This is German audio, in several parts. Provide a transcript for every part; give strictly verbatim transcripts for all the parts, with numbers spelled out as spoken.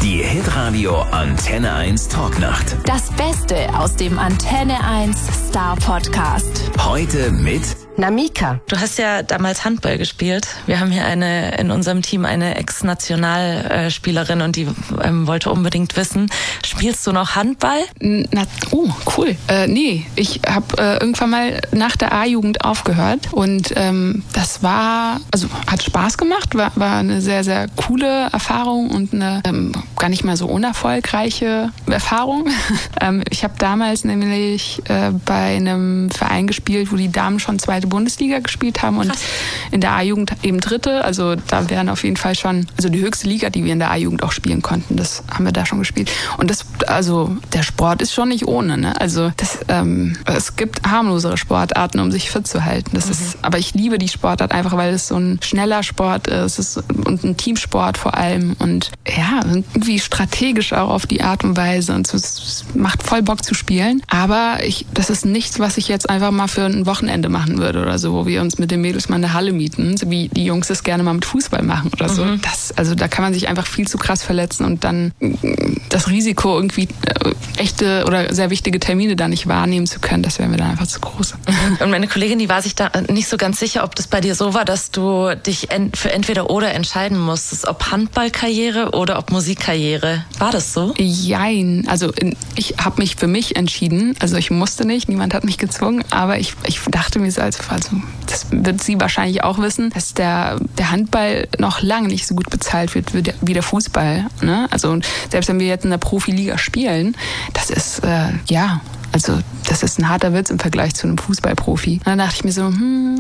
Die Hitradio Antenne eins Talknacht. Das Beste aus dem Antenne eins Star Podcast. Heute mit Namika. Du hast ja damals Handball gespielt. Wir haben hier eine in unserem Team eine Ex-Nationalspielerin und die ähm, wollte unbedingt wissen, spielst du noch Handball? Na, oh, cool. Äh, nee, ich habe äh, irgendwann mal nach der A-Jugend aufgehört und ähm, das war, also hat Spaß gemacht, war, war eine sehr, sehr coole Erfahrung und eine ähm, gar nicht mal so unerfolgreiche Erfahrung. ähm, ich habe damals nämlich äh, bei einem Verein gespielt, wo die Damen schon zweite Bundesliga gespielt haben und Krass. In der A-Jugend eben dritte. Also da wären auf jeden Fall schon, also die höchste Liga, die wir in der A-Jugend auch spielen konnten, das haben wir da schon gespielt. Und das, also der Sport ist schon nicht ohne, ne? Also das, ähm, es gibt harmlosere Sportarten, um sich fit zu halten. Das mhm. ist, aber ich liebe die Sportart einfach, weil es so ein schneller Sport ist, es ist und ein Teamsport vor allem und ja, irgendwie strategisch auch auf die Art und Weise und so, es macht voll Bock zu spielen. Aber ich, das ist nichts, was ich jetzt einfach mal für ein Wochenende machen würde oder so, wo wir uns mit den Mädels mal eine Halle mieten, so wie die Jungs das gerne mal mit Fußball machen oder so. Mhm. Das, also da kann man sich einfach viel zu krass verletzen und dann das Risiko, irgendwie äh, echte oder sehr wichtige Termine da nicht wahrnehmen zu können, das wäre mir dann einfach zu groß. Und meine Kollegin, die war sich da nicht so ganz sicher, ob das bei dir so war, dass du dich für entweder oder entscheiden musstest, ob Handballkarriere oder ob Musikkarriere. War das so? Jein. Also ich habe mich für mich entschieden. Also ich musste nicht, niemand hat mich gezwungen, aber ich, ich dachte mir so, also, also das wird sie wahrscheinlich auch wissen, dass der, der Handball noch lange nicht so gut bezahlt wird wie der, wie der Fußball. Ne? Also selbst wenn wir jetzt in der Profiliga spielen, das ist, äh, ja, also das ist ein harter Witz im Vergleich zu einem Fußballprofi. Und dann dachte ich mir so,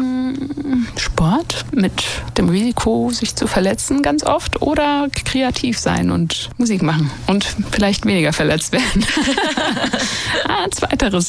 hm, Sport mit dem Risiko, sich zu verletzen ganz oft oder kreativ sein und Musik machen und vielleicht weniger verletzt werden. ah, zweiteres.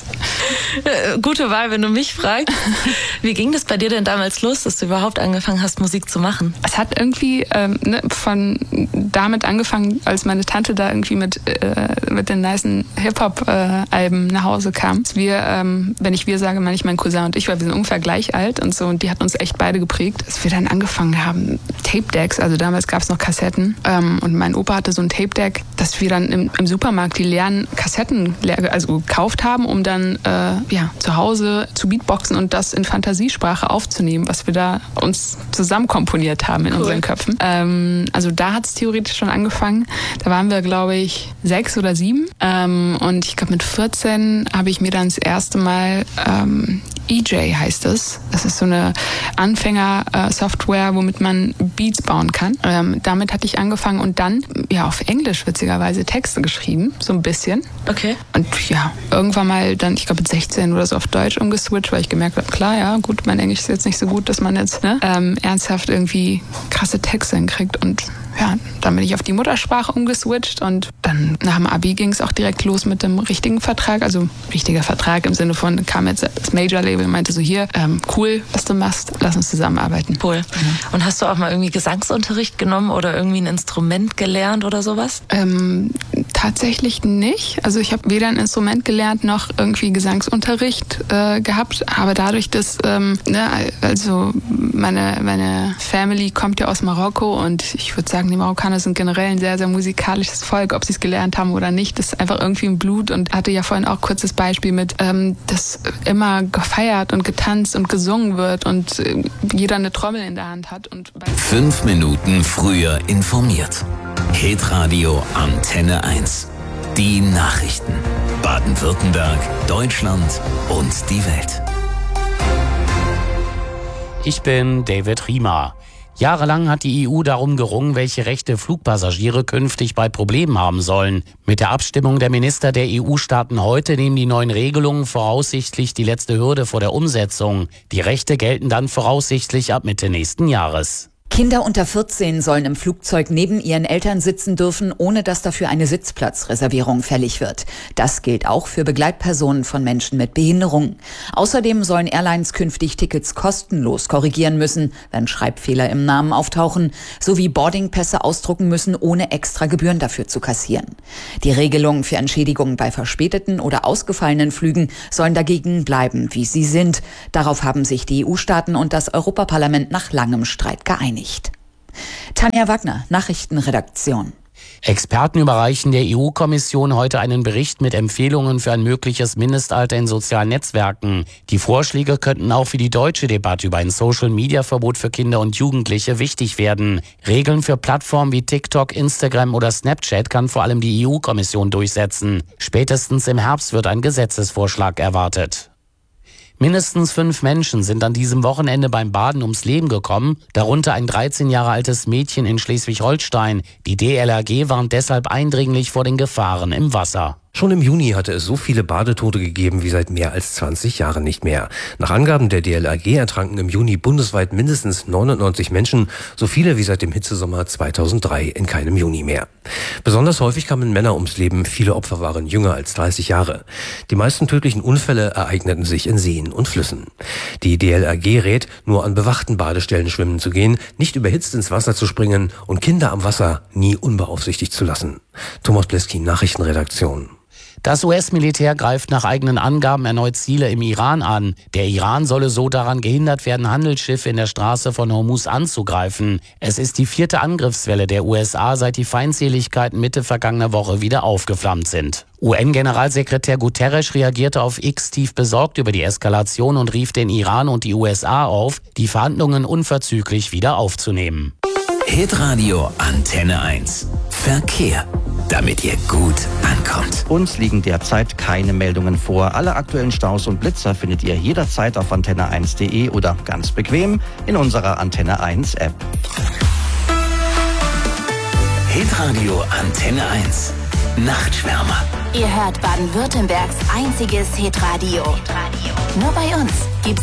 Äh, gute Wahl, wenn du mich fragst. Wie ging das bei dir denn damals los, dass du überhaupt angefangen hast, Musik zu machen? Es hat irgendwie ähm, ne, von damit angefangen, als meine Tante da irgendwie mit, äh, mit den nicen Hip-Hop-Alben nach Hause kam. Wir, ähm, wenn ich wir sage, meine ich mein Cousin und ich, weil wir sind ungefähr gleich alt und so und die hat uns echt beide geprägt, dass wir dann angefangen haben, Tape-Decks, also damals gab es noch Kassetten ähm, und mein Opa hatte so ein Tape-Deck, dass wir dann im, im Supermarkt die leeren Kassetten leer, also gekauft haben, um dann äh, ja, zu Hause zu Beatboxen und das in Fantasiesprache aufzunehmen, was wir da uns zusammen komponiert haben in cool. unseren Köpfen. Ähm, also da hat es theoretisch schon angefangen. Da waren wir, glaube ich, sechs oder sieben ähm, und ich glaube mit vierzehn habe ich mir dann das erste Mal ähm, E J heißt es. Das ist so eine Anfänger-Software, womit man Beats bauen kann. Ähm, damit hatte ich angefangen und dann ja auf Englisch witzigerweise Texte geschrieben, so ein bisschen. Okay. Und ja, irgendwann mal dann, ich glaube mit sechzehn oder so auf Deutsch umgeswitcht, weil ich gemerkt habe, klar, ja, gut, mein Englisch ist jetzt nicht so gut, dass man jetzt ne, ähm, ernsthaft irgendwie krasse Texte hinkriegt und ja, dann bin ich auf die Muttersprache umgeswitcht und dann nach dem Abi ging es auch direkt los mit dem richtigen Vertrag, also richtiger Vertrag im Sinne von, kam jetzt das Major-Label und meinte so, hier, ähm, cool, was du machst, lass uns zusammenarbeiten. Cool. Mhm. Und hast du auch mal irgendwie Gesangsunterricht genommen oder irgendwie ein Instrument gelernt oder sowas? Ähm, tatsächlich nicht. Also ich habe weder ein Instrument gelernt noch irgendwie Gesangsunterricht äh, gehabt, aber dadurch, dass, ähm, ne, also meine, meine Family kommt ja aus Marokko und ich würde sagen, die Marokkaner sind generell ein sehr, sehr musikalisches Volk, ob sie es gelernt haben oder nicht. Das ist einfach irgendwie im Blut und hatte ja vorhin auch kurzes Beispiel mit, ähm, dass immer gefeiert und getanzt und gesungen wird und äh, jeder eine Trommel in der Hand hat. Und Fünf Minuten früher informiert. Hitradio Antenne eins. Die Nachrichten. Baden-Württemberg, Deutschland und die Welt. Ich bin David Riemer. Jahrelang hat die E U darum gerungen, welche Rechte Flugpassagiere künftig bei Problemen haben sollen. Mit der Abstimmung der Minister der E U-Staaten heute nehmen die neuen Regelungen voraussichtlich die letzte Hürde vor der Umsetzung. Die Rechte gelten dann voraussichtlich ab Mitte nächsten Jahres. Kinder unter vierzehn sollen im Flugzeug neben ihren Eltern sitzen dürfen, ohne dass dafür eine Sitzplatzreservierung fällig wird. Das gilt auch für Begleitpersonen von Menschen mit Behinderung. Außerdem sollen Airlines künftig Tickets kostenlos korrigieren müssen, wenn Schreibfehler im Namen auftauchen, sowie Boardingpässe ausdrucken müssen, ohne extra Gebühren dafür zu kassieren. Die Regelungen für Entschädigungen bei verspäteten oder ausgefallenen Flügen sollen dagegen bleiben, wie sie sind. Darauf haben sich die E U-Staaten und das Europaparlament nach langem Streit geeinigt. Tanja Wagner, Nachrichtenredaktion. Experten überreichen der E U-Kommission heute einen Bericht mit Empfehlungen für ein mögliches Mindestalter in sozialen Netzwerken. Die Vorschläge könnten auch für die deutsche Debatte über ein Social-Media-Verbot für Kinder und Jugendliche wichtig werden. Regeln für Plattformen wie TikTok, Instagram oder Snapchat kann vor allem die E U-Kommission durchsetzen. Spätestens im Herbst wird ein Gesetzesvorschlag erwartet. Mindestens fünf Menschen sind an diesem Wochenende beim Baden ums Leben gekommen, darunter ein dreizehn Jahre altes Mädchen in Schleswig-Holstein. Die D L R G warnt deshalb eindringlich vor den Gefahren im Wasser. Schon im Juni hatte es so viele Badetote gegeben wie seit mehr als zwanzig Jahren nicht mehr. Nach Angaben der D L R G ertranken im Juni bundesweit mindestens neunundneunzig Menschen, so viele wie seit dem Hitzesommer zweitausenddrei in keinem Juni mehr. Besonders häufig kamen Männer ums Leben, viele Opfer waren jünger als dreißig Jahre. Die meisten tödlichen Unfälle ereigneten sich in Seen und Flüssen. Die D L R G rät, nur an bewachten Badestellen schwimmen zu gehen, nicht überhitzt ins Wasser zu springen und Kinder am Wasser nie unbeaufsichtigt zu lassen. Thomas Pleskin, Nachrichtenredaktion. Das U S-Militär greift nach eigenen Angaben erneut Ziele im Iran an. Der Iran solle so daran gehindert werden, Handelsschiffe in der Straße von Hormuz anzugreifen. Es ist die vierte Angriffswelle der U S A, seit die Feindseligkeiten Mitte vergangener Woche wieder aufgeflammt sind. U N-Generalsekretär Guterres reagierte auf X tief besorgt über die Eskalation und rief den Iran und die U S A auf, die Verhandlungen unverzüglich wieder aufzunehmen. Hitradio Antenne eins. Verkehr, damit ihr gut ankommt. Uns liegen derzeit keine Meldungen vor. Alle aktuellen Staus und Blitzer findet ihr jederzeit auf antenne eins punkt de oder ganz bequem in unserer Antenne eins App. Hitradio Antenne eins. Nachtschwärmer. Ihr hört Baden-Württembergs einziges Hitradio. Nur bei uns gibt's